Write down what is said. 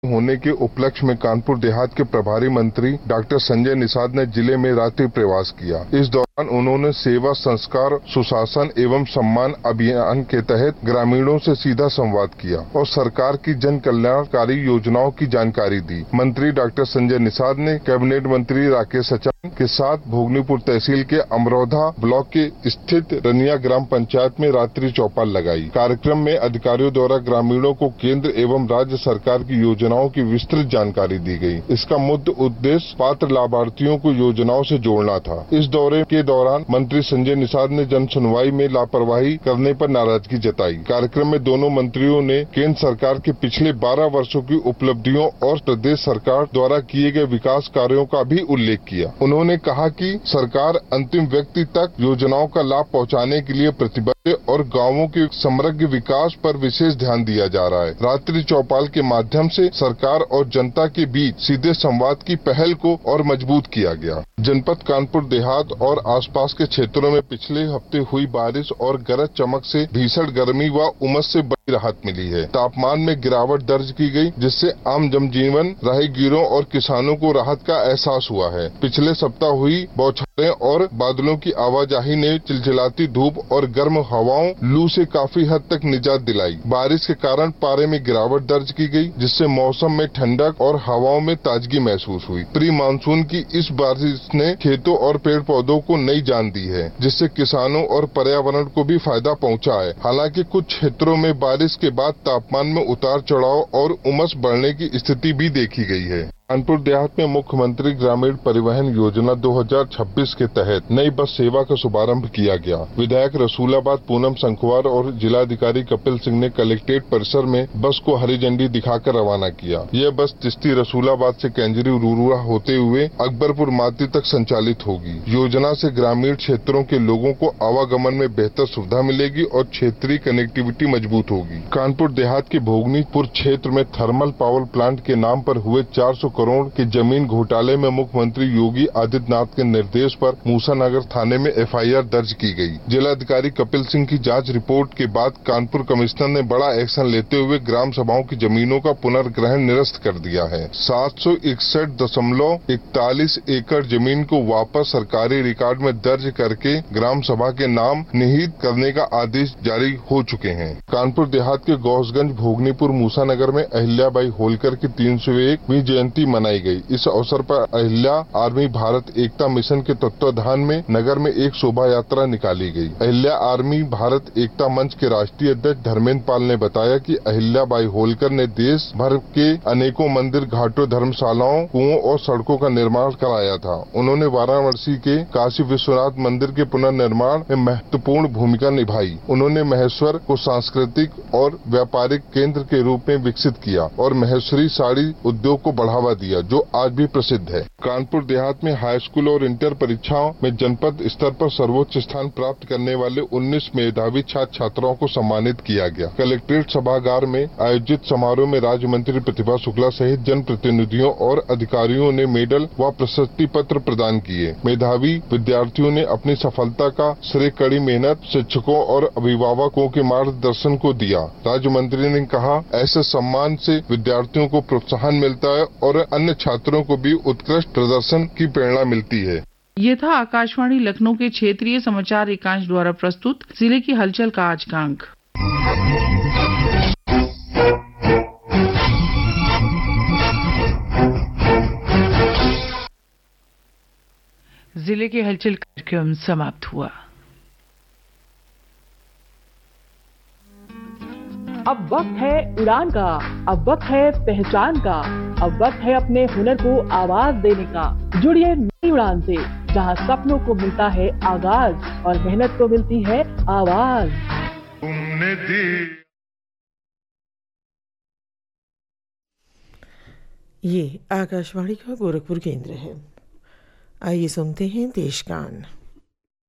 होने के उपलक्ष्य में कानपुर देहात के प्रभारी मंत्री डॉक्टर संजय निषाद ने जिले में रात्रि प्रवास किया। इस दौरान उन्होंने सेवा, संस्कार, सुशासन एवं सम्मान अभियान के तहत ग्रामीणों से सीधा संवाद किया और सरकार की जन कल्याणकारी योजनाओं की जानकारी दी। मंत्री डॉक्टर संजय निषाद ने कैबिनेट मंत्री राकेश सचान के साथ भोगनीपुर तहसील के अमरोधा ब्लॉक के स्थित रनिया ग्राम पंचायत में रात्रि चौपाल लगाई। कार्यक्रम में अधिकारियों द्वारा ग्रामीणों को केंद्र एवं राज्य सरकार की योजनाओं की विस्तृत जानकारी दी गई। इसका मुख्य उद्देश्य पात्र लाभार्थियों को योजनाओं से जोड़ना था। इस दौरे के दौरान मंत्री संजय निषाद ने जन सुनवाई में लापरवाही करने पर नाराजगी जताई। कार्यक्रम में दोनों मंत्रियों ने केंद्र सरकार के पिछले 12 वर्षों की उपलब्धियों और प्रदेश सरकार द्वारा किए गए विकास कार्यों का भी उल्लेख किया। उन्होंने कहा कि सरकार अंतिम व्यक्ति तक योजनाओं का लाभ पहुंचाने के लिए प्रतिबद्ध और गांवों के समग्र विकास पर विशेष ध्यान दिया जा रहा है। रात्रि चौपाल के माध्यम से सरकार और जनता के बीच सीधे संवाद की पहल को और मजबूत किया गया। जनपद कानपुर देहात और आसपास के क्षेत्रों में पिछले हफ्ते हुई बारिश और गरज चमक से भीषण गर्मी व उमस से बड़ी राहत मिली है। तापमान में गिरावट दर्ज की गई, जिससे आम जनजीवन, राहगीरों और किसानों को राहत का एहसास हुआ है। पिछले सप्ताह हुई बौछारें और बादलों की आवाजाही ने चिलचिलाती धूप और गर्म हवाओं लू से काफी हद तक निजात दिलाई। बारिश के कारण पारे में गिरावट दर्ज की गई, जिससे मौसम में ठंडक और हवाओं में ताजगी महसूस हुई। प्री मानसून की इस बारिश ने खेतों और पेड़ पौधों को नई जान दी है, जिससे किसानों और पर्यावरण को भी फायदा पहुंचा है। हालांकि कुछ क्षेत्रों में बारिश के बाद तापमान में उतार चढ़ाव और उमस बढ़ने की स्थिति भी देखी गई है। कानपुर देहात में मुख्यमंत्री ग्रामीण परिवहन योजना 2026 के तहत नई बस सेवा का शुभारंभ किया गया। विधायक रसूलाबाद पूनम शंखवार और जिलाधिकारी कपिल सिंह ने कलेक्ट्रेट परिसर में बस को हरी झंडी दिखाकर रवाना किया। यह बस चिश्ती रसूलाबाद से कैंजरी रुरुआ होते हुए अकबरपुर माती तक संचालित होगी। योजना से ग्रामीण क्षेत्रों के लोगों को आवागमन में बेहतर सुविधा मिलेगी और क्षेत्रीय कनेक्टिविटी मजबूत होगी। कानपुर देहात के भोगनीपुर क्षेत्र में थर्मल पावर प्लांट के नाम पर हुए 400 करोड़ के जमीन घोटाले में मुख्यमंत्री योगी आदित्यनाथ के निर्देश पर मूसानगर थाने में FIR दर्ज की गई। जिलाधिकारी कपिल सिंह की जांच रिपोर्ट के बाद कानपुर कमिश्नर ने बड़ा एक्शन लेते हुए ग्राम सभाओं की जमीनों का पुनर्ग्रहण निरस्त कर दिया है। 761.41 एकड़ जमीन को वापस सरकारी रिकॉर्ड में दर्ज करके ग्राम सभा के नाम निहित करने का आदेश जारी हो चुके हैं। कानपुर देहात के गौसगंज, भोगनीपुर, मूसानगर में अहिल्याबाई होलकर की 301वीं जयंती मनाई गई। इस अवसर पर अहिल्या आर्मी भारत एकता मिशन के तत्वाधान में नगर में एक शोभा यात्रा निकाली गई। अहिल्या आर्मी भारत एकता मंच के राष्ट्रीय अध्यक्ष धर्मेंद्र पाल ने बताया कि अहिल्याबाई होलकर ने देश भर के अनेकों मंदिर, घाटों, धर्मशालाओं, कुओं और सड़कों का निर्माण कराया था। उन्होंने वाराणसी के काशी विश्वनाथ मंदिर के पुनर्निर्माण में महत्वपूर्ण भूमिका निभाई। उन्होंने महेश्वर को सांस्कृतिक और व्यापारिक केंद्र के रूप में विकसित किया और महेश्वरी साड़ी उद्योग को बढ़ावा दिया, जो आज भी प्रसिद्ध है। कानपुर देहात में हाई स्कूल और इंटर परीक्षाओं में जनपद स्तर पर सर्वोच्च स्थान प्राप्त करने वाले 19 मेधावी छात्र छात्राओं को सम्मानित किया गया। कलेक्ट्रेट सभागार में आयोजित समारोह में राज्य मंत्री प्रतिभा शुक्ला सहित जनप्रतिनिधियों और अधिकारियों ने मेडल व प्रशस्ति पत्र प्रदान किए। मेधावी विद्यार्थियों ने अपनी सफलता का श्रेय कड़ी मेहनत, शिक्षकों और अभिभावकों के मार्गदर्शन को दिया। राज्य मंत्री ने कहा, ऐसे सम्मान से विद्यार्थियों को प्रोत्साहन मिलता है और अन्य छात्रों को भी उत्कृष्ट प्रदर्शन की प्रेरणा मिलती है। ये था आकाशवाणी लखनऊ के क्षेत्रीय समाचार एकांश द्वारा प्रस्तुत जिले की हलचल का आज का अंक। जिले के हलचल कार्यक्रम समाप्त हुआ। अब वक्त है उड़ान का, अब वक्त है पहचान का, अब वक्त है अपने हुनर को आवाज देने का। जुड़िए नई उड़ान से, जहां सपनों को मिलता है आगाज और मेहनत को मिलती है आवाज। ये आकाशवाणी का गोरखपुर केंद्र है। आइए सुनते हैं देशगान।